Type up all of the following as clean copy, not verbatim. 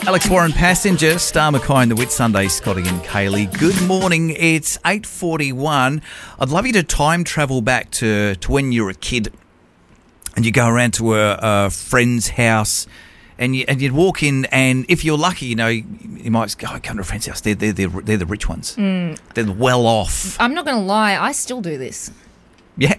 Alex Warren, Passenger, Star Mackay and the Whitsunday, Scotty and Kaylee. Good morning. It's 8:41. I'd love you to time travel back to when you were a kid and you go around to a friend's house and you'd walk in, and if you're lucky, you might go, come to a friend's house. They're the rich ones. They're well off. I'm not going to lie. I still do this. Yeah.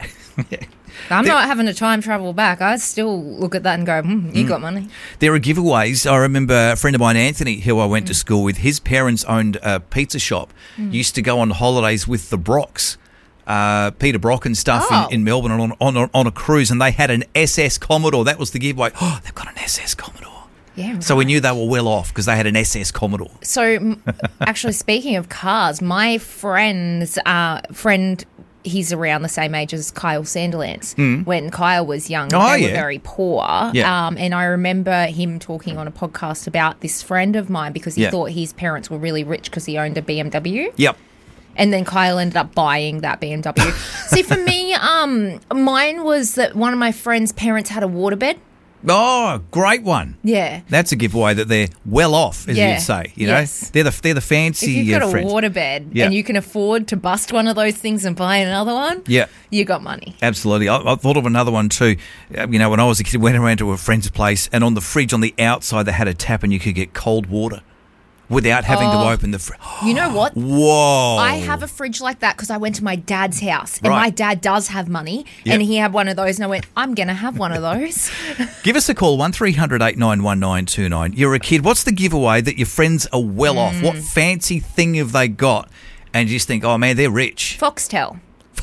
I'm not having to time travel back. I still look at that and go, you got money. There are giveaways. I remember a friend of mine, Anthony, who I went to school with, his parents owned a pizza shop, used to go on holidays with the Brocks, Peter Brock and stuff in Melbourne on a cruise, and they had an SS Commodore. That was the giveaway. Oh, they've got an SS Commodore. Yeah, right. So we knew they were well off because they had an SS Commodore. So actually, speaking of cars, my friend's friend... He's around the same age as Kyle Sandilands. When Kyle was young, they were very poor. Yeah. And I remember him talking on a podcast about this friend of mine because he thought his parents were really rich because he owned a BMW. Yep. And then Kyle ended up buying that BMW. See, for me, mine was that one of my friend's parents had a waterbed. Oh, great one. Yeah. That's a giveaway that they're well off, as you'd say. You know, yes. They're the fancy If you've got a friends. waterbed and you can afford to bust one of those things and buy another one, you got money. Absolutely. I thought of another one too. When I was a kid, went around to a friend's place and on the fridge on the outside they had a tap and you could get cold water without having to open the fridge. You know what? Whoa. I have a fridge like that because I went to my dad's house and my dad does have money and he had one of those and I went, I'm going to have one of those. Give us a call, 1300 891929. You're a kid. What's the giveaway that your friends are well off? What fancy thing have they got? And you just think, oh, man, they're rich. Foxtel,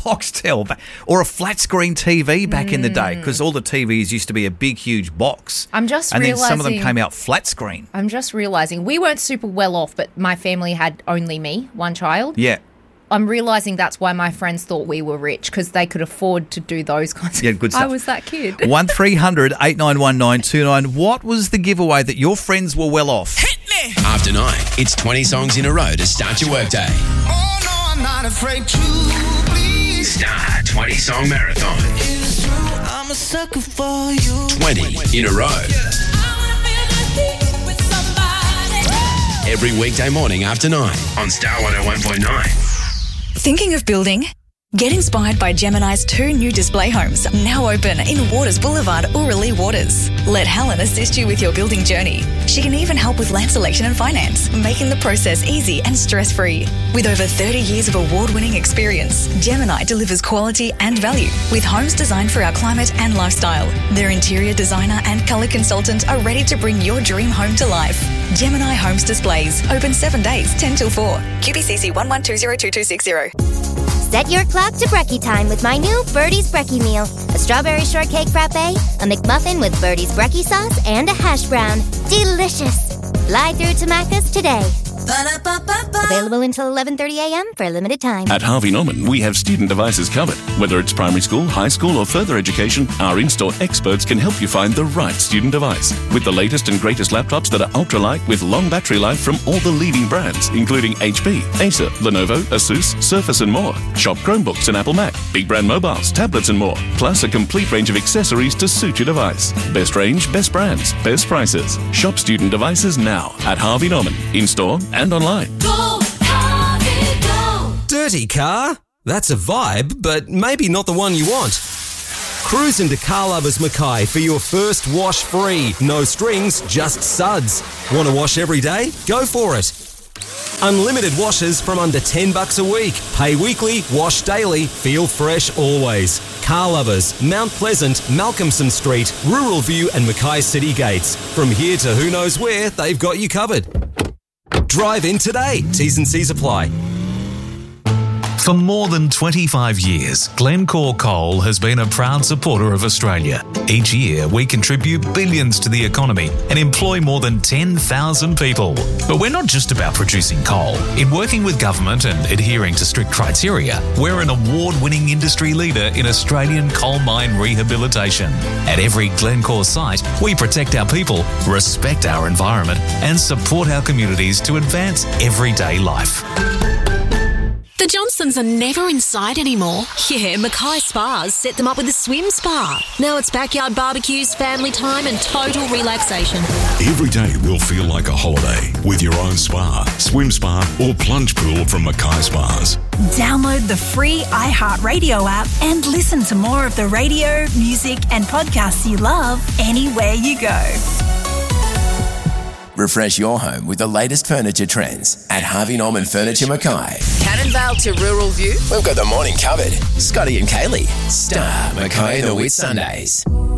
or a flat screen TV back in the day, because all the TVs used to be a big, huge box. I'm just and realising... then some of them came out flat screen. I'm just realising we weren't super well off, but my family had only me, one child. Yeah. I'm realising that's why my friends thought we were rich, because they could afford to do those kinds of... good stuff. I was that kid. 1300 891929. What was the giveaway that your friends were well off? Hit me! After 9, it's 20 songs in a row to start your workday. Oh, no, I'm not afraid to please. Star 20 Song Marathon. It's true, I'm a sucker for you. 20 in a row. Every weekday morning after 9 on Star 101.9. Thinking of building? Get inspired by Gemini's 2 new display homes, now open in Waters Boulevard, Orillia Waters. Let Helen assist you with your building journey. She can even help with land selection and finance, making the process easy and stress-free. With over 30 years of award-winning experience, Gemini delivers quality and value with homes designed for our climate and lifestyle. Their interior designer and colour consultant are ready to bring your dream home to life. Gemini Homes Displays, open 7 days, 10 till 4. QBCC 11202260. Set your clock to brekkie time with my new Birdie's Brekkie meal. A strawberry shortcake frappe, a McMuffin with Birdie's Brekkie sauce, and a hash brown. Delicious. Fly through to Macca's today. Available until 11:30 a.m. for a limited time. At Harvey Norman, we have student devices covered. Whether it's primary school, high school or further education, our in-store experts can help you find the right student device. With the latest and greatest laptops that are ultralight with long battery life from all the leading brands, including HP, Acer, Lenovo, Asus, Surface and more. Shop Chromebooks and Apple Mac, big brand mobiles, tablets and more. Plus a complete range of accessories to suit your device. Best range, best brands, best prices. Shop student devices now at Harvey Norman, in-store and online. Go, Harvey, go! Dirty car? That's a vibe, but maybe not the one you want. Cruise into Car Lovers Mackay for your first wash free. No strings, just suds. Want to wash every day? Go for it. Unlimited washes from under $10 a week. Pay weekly, wash daily, feel fresh always. Car Lovers, Mount Pleasant, Malcolmson Street, Rural View and Mackay City Gates. From here to who knows where, they've got you covered. Drive in today. T's and C's apply. For more than 25 years, Glencore Coal has been a proud supporter of Australia. Each year, we contribute billions to the economy and employ more than 10,000 people. But we're not just about producing coal. In working with government and adhering to strict criteria, we're an award-winning industry leader in Australian coal mine rehabilitation. At every Glencore site, we protect our people, respect our environment, and support our communities to advance everyday life. The Johnsons are never inside anymore. Yeah, Mackay Spas set them up with a swim spa. Now it's backyard barbecues, family time and total relaxation. Every day will feel like a holiday with your own spa, swim spa or plunge pool from Mackay Spas. Download the free iHeartRadio app and listen to more of the radio, music and podcasts you love anywhere you go. Refresh your home with the latest furniture trends at Harvey Norman Furniture Mackay. Cannonvale to Rural View. We've got the morning covered. Scotty and Kaylee. Star Mackay the Whit Sundays.